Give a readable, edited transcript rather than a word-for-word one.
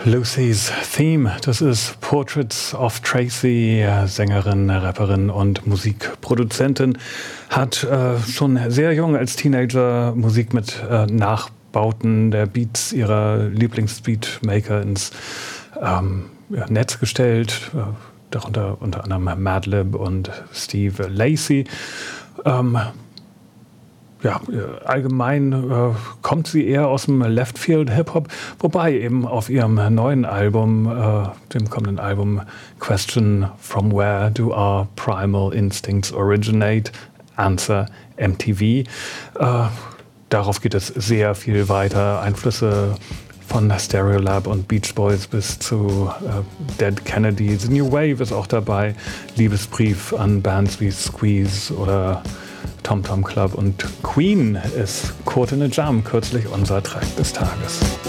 Lucy's Theme, das ist Portraits of Tracy, Sängerin, Rapperin und Musikproduzentin, hat schon sehr jung als Teenager Musik mit Nachbauten der Beats ihrer Lieblingsbeatmaker ins Netz gestellt, darunter unter anderem Madlib und Steve Lacy. Allgemein kommt sie eher aus dem Left-Field-Hip-Hop, wobei eben auf ihrem neuen Album, dem kommenden Album Question From Where Do Our Primal Instincts Originate? Answer MTV. Darauf geht es sehr viel weiter. Einflüsse von Stereolab und Beach Boys bis zu Dead Kennedy. The New Wave ist auch dabei. Liebesbrief an Bands wie Squeeze oder Tom Tom Club und Queen ist Caught in a Jam, kürzlich unser Track des Tages.